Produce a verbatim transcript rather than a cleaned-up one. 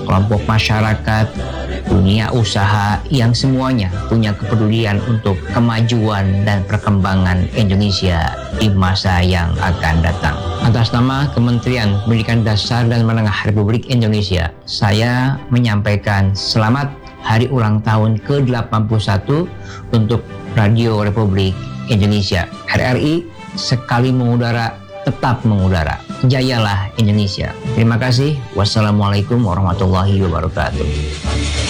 kelompok masyarakat, dunia usaha yang semuanya punya kepedulian untuk kemajuan dan perkembangan Indonesia di masa yang akan datang. Atas nama Kementerian Pendidikan Dasar dan Menengah Republik Indonesia, saya menyampaikan selamat hari ulang tahun ke delapan puluh satu untuk Radio Republik Indonesia. R R I sekali mengudara, tetap mengudara. Jayalah Indonesia. Terima kasih. Wassalamualaikum warahmatullahi wabarakatuh.